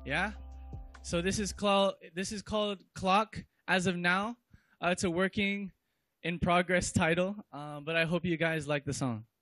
Yeah. So this is called Clock as of now. It's a working in progress title, but I hope you guys like the song.